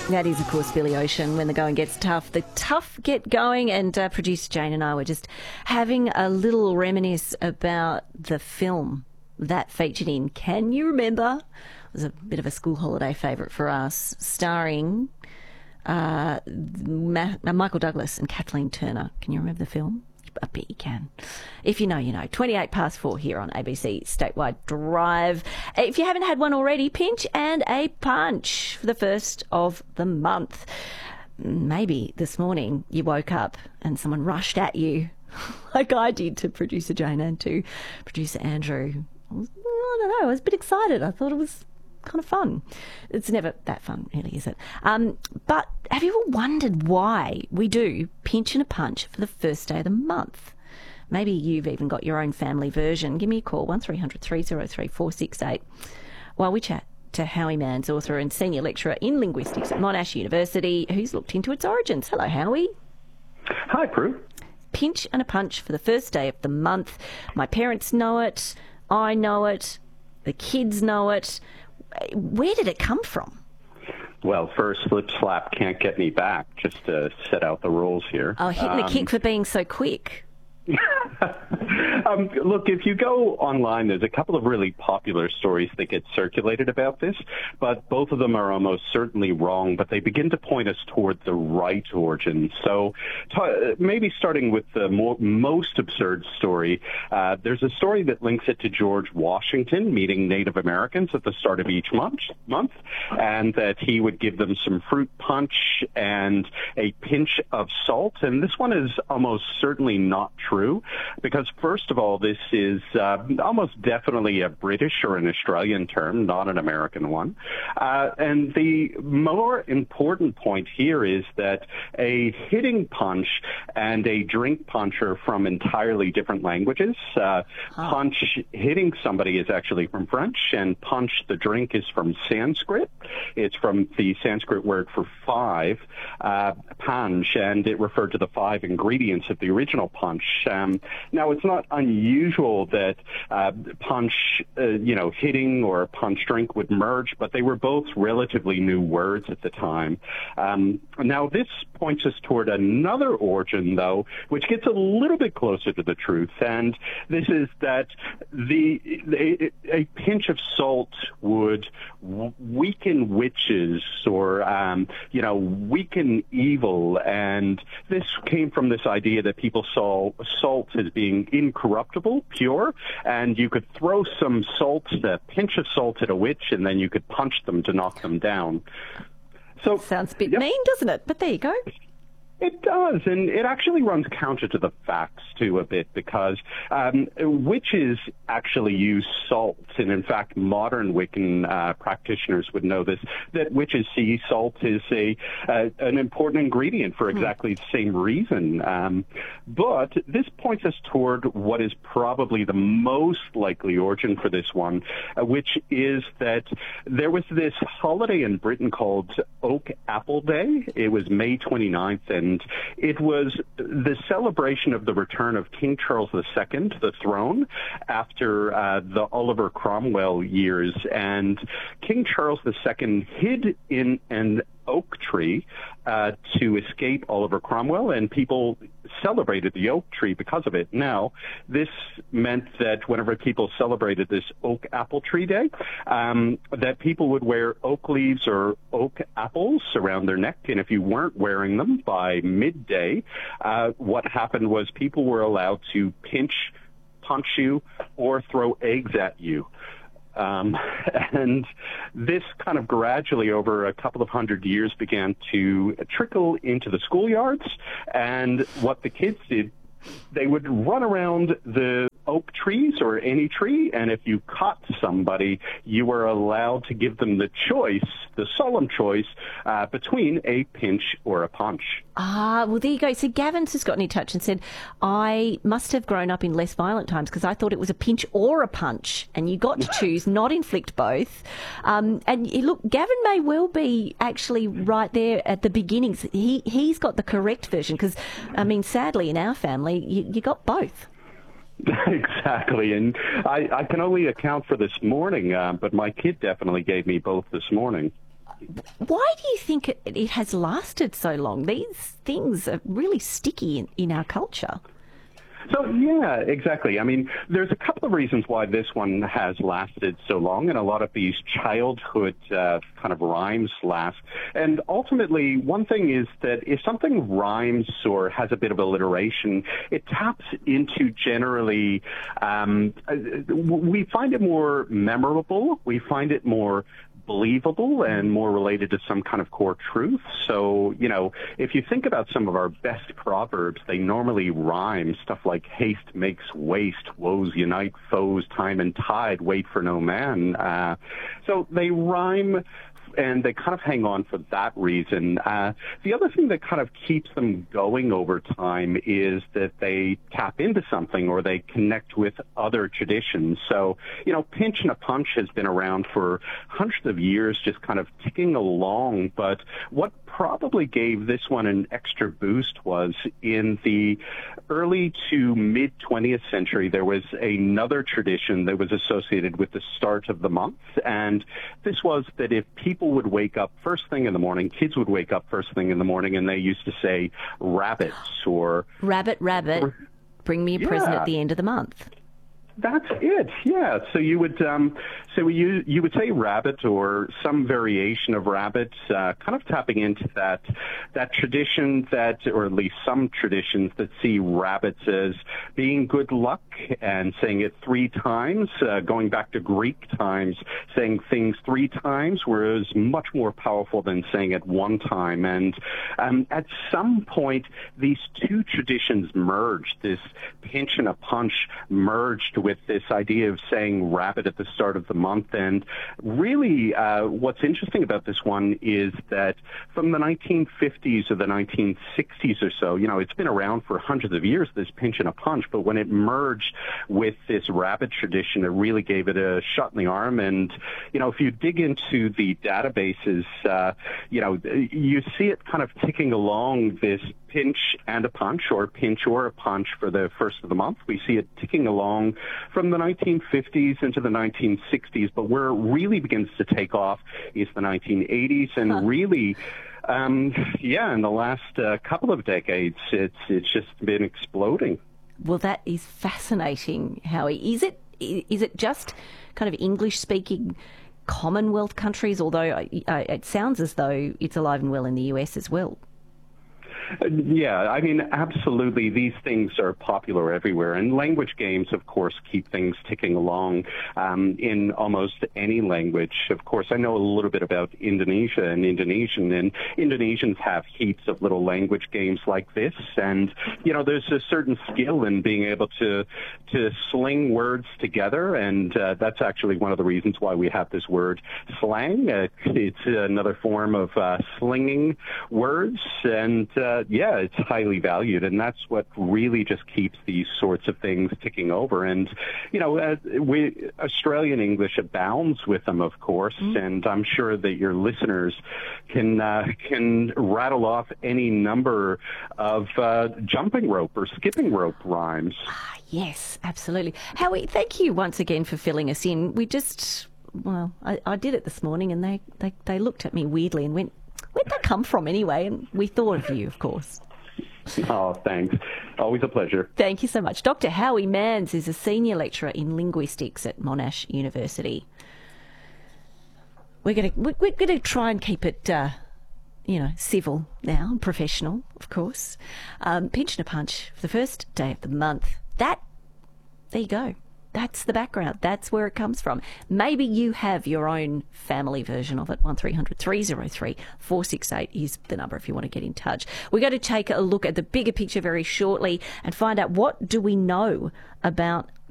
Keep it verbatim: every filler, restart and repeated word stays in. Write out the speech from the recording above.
That is, of course, Billy Ocean. When the going gets tough, the tough get going. And uh, producer Jane and I were just having a little reminisce about the film that featured in Can You Remember? It was a bit of a school holiday favourite for us, starring uh, Ma- Michael Douglas and Kathleen Turner. Can you remember the film? I bet you can. If you know, you know. twenty-eight past four here on A B C Statewide Drive. If you haven't had one already, pinch and a punch for the first of the month. Maybe this morning you woke up and someone rushed at you, like I did to producer Jane and to producer Andrew. I, was, I don't know, I was a bit excited. I thought it was kind of fun. It's never that fun, really, is it? Um, but have you ever wondered why we do pinch and a punch for the first day of the month? Maybe you've even got your own family version. Give me a call, one three hundred three oh three four six eight, while we chat to Howie Manns, author and senior lecturer in linguistics at Monash University, who's looked into its origins. Hello, Howie. Hi, Prue. Pinch and a punch for the first day of the month. My parents know it. I know it. The kids know it. Where did it come from? Well, first, slip slap can't get me back, just to set out the rules here. Oh, hitting um, the kick for being so quick. um, look, if you go online, there's a couple of really popular stories that get circulated about this, but both of them are almost certainly wrong, but they begin to point us toward the right origin. So t- maybe starting with the more, most absurd story, uh, there's a story that links it to George Washington meeting Native Americans at the start of each month, month and that he would give them some fruit punch and a pinch of salt. And this one is almost certainly not true. Because first of all, this is uh, almost definitely a British or an Australian term, not an American one. Uh, and the more important point here is that a hitting punch and a drink punch are from entirely different languages. Uh, huh. Punch, hitting somebody, is actually from French, and punch, the drink, is from Sanskrit. It's from the Sanskrit word for five, uh, panch, and it referred to the five ingredients of the original punch. Um, now, it's not unusual that uh, punch, uh, you know, hitting or punch drink would merge, but they were both relatively new words at the time. Um, now, this points us toward another origin, though, which gets a little bit closer to the truth, and this is that the a, a pinch of salt would weaken witches or, um, you know, weaken evil, and this came from this idea that people saw salt as being incorruptible, pure, and you could throw some salt, a pinch of salt at a witch, and then you could punch them to knock them down. So sounds a bit yep. mean, doesn't it? But there you go. It does, and it actually runs counter to the facts, too, a bit, because um, witches actually use salt, and in fact, modern Wiccan uh, practitioners would know this, that witches see salt as a uh, an important ingredient for exactly the same reason. Um, but this points us toward what is probably the most likely origin for this one, uh, which is that there was this holiday in Britain called Oak Apple Day. It was May twenty-ninth, and And it was the celebration of the return of King Charles the Second to the throne after uh, the Oliver Cromwell years. And King Charles the Second hid in an oak tree uh, to escape Oliver Cromwell, and people celebrated the oak tree because of it. Now, this meant that whenever people celebrated this Oak Apple Tree Day, um, that people would wear oak leaves or oak apples around their neck, and if you weren't wearing them by midday, uh, what happened was people were allowed to pinch, punch you, or throw eggs at you. Um, and this kind of gradually over a couple of hundred years began to trickle into the schoolyards. And what the kids did, they would run around the oak trees or any tree, and if you caught somebody, you were allowed to give them the choice, the solemn choice, uh, between a pinch or a punch. Ah, well, there you go. So Gavin's just got in touch and said, I must have grown up in less violent times because I thought it was a pinch or a punch, and you got to choose, not inflict both. Um, and look, Gavin may well be actually right there at the beginnings. He, he's got the correct version because, I mean, sadly, in our family, you, you got both. Exactly, and I, I can only account for this morning, uh, but my kid definitely gave me both this morning. Why do you think it, it has lasted so long? These things are really sticky in, in our culture. So, yeah, exactly. I mean, there's a couple of reasons why this one has lasted so long, and a lot of these childhood uh, kind of rhymes last. And ultimately, one thing is that if something rhymes or has a bit of alliteration, it taps into generally, um, we find it more memorable, we find it more believable and more related to some kind of core truth. So, you know, if you think about some of our best proverbs, they normally rhyme. Stuff like haste makes waste, woes unite foes, time and tide, wait for no man. Uh, so they rhyme, and they kind of hang on for that reason. Uh, the other thing that kind of keeps them going over time is that they tap into something or they connect with other traditions. So, you know, pinch and a punch has been around for hundreds of years, just kind of ticking along. But what probably gave this one an extra boost was in the early to mid twentieth century, there was another tradition that was associated with the start of the month. And this was that if people would wake up first thing in the morning, kids would wake up first thing in the morning, and they used to say rabbits or... Rabbit, rabbit, or, bring me a present yeah. at the end of the month. That's it, yeah. So you would um, so you you would say rabbit or some variation of rabbit, uh, kind of tapping into that that tradition that, or at least some traditions that see rabbits as being good luck and saying it three times. Uh, going back to Greek times, saying things three times was much more powerful than saying it one time. And um, at some point, these two traditions merged. This pinch and a punch merged with this idea of saying rabbit at the start of the month. And really, uh, what's interesting about this one is that from the nineteen fifties or the nineteen sixties or so, you know, it's been around for hundreds of years, this pinch and a punch, but when it merged with this rabbit tradition, it really gave it a shot in the arm. And, you know, if you dig into the databases, uh, you know, you see it kind of ticking along this pinch and a punch, or pinch or a punch for the first of the month. We see it ticking along from the nineteen fifties into the nineteen sixties, but where it really begins to take off is the nineteen eighties, and huh. really, um, yeah, in the last uh, couple of decades, it's it's just been exploding. Well, that is fascinating, Howie. Is it is it just kind of English-speaking Commonwealth countries, although uh, it sounds as though it's alive and well in the U S as well? Yeah, I mean, absolutely. These things are popular everywhere. And language games, of course, keep things ticking along um, in almost any language. Of course, I know a little bit about Indonesia and Indonesian, and Indonesians have heaps of little language games like this. And, you know, there's a certain skill in being able to to sling words together. And uh, that's actually one of the reasons why we have this word slang. Uh, it's another form of uh, slinging words. And, uh, yeah, it's highly valued, and that's what really just keeps these sorts of things ticking over. And, you know, uh, we, Australian English abounds with them, of course, mm-hmm. and I'm sure that your listeners can uh, can rattle off any number of uh, jumping rope or skipping rope rhymes. Ah, yes, absolutely. Howie, thank you once again for filling us in. We just, well, I, I did it this morning, and they, they, they looked at me weirdly and went, where'd that come from anyway? And we thought of you, of course. Oh, thanks. Always a pleasure. Thank you so much. Doctor Howie Manns is a senior lecturer in linguistics at Monash University. We're going to we're going to try and keep it, uh, you know, civil now, professional, of course. Um, pinch and a punch for the first day of the month. That, there you go. That's the background. That's where it comes from. Maybe you have your own family version of it. one three hundred three oh three four six eight is the number if you want to get in touch. We're going to take a look at the bigger picture very shortly and find out what do we know about